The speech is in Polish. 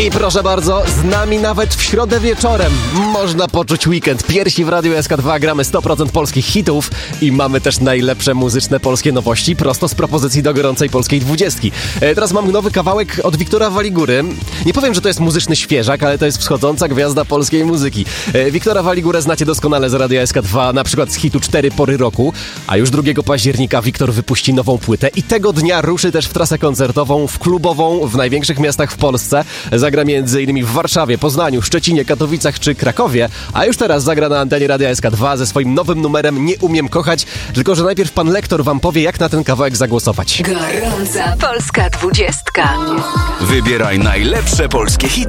I proszę bardzo, z nami nawet w środę wieczorem można poczuć weekend. Piersi w Radiu SK2 gramy 100% polskich hitów i mamy też najlepsze muzyczne polskie nowości prosto z propozycji do gorącej polskiej 20. Teraz mam nowy kawałek od Wiktora Waligury. Nie powiem, że to jest muzyczny świeżak, ale to jest wschodząca gwiazda polskiej muzyki. Wiktora Waligurę znacie doskonale z Radia SK2, na przykład z hitu 4 pory roku, a już 2 października Wiktor wypuści nową płytę i tego dnia ruszy też w trasę koncertową, w klubową w największych miastach w Polsce. Zagra m.in. w Warszawie, Poznaniu, Szczecinie, Katowicach czy Krakowie, a już teraz zagra na antenie Radia SK2 ze swoim nowym numerem Nie umiem kochać, tylko że najpierw pan lektor wam powie, jak na ten kawałek zagłosować. Gorąca polska 20. Wybieraj najlepsze polskie hity.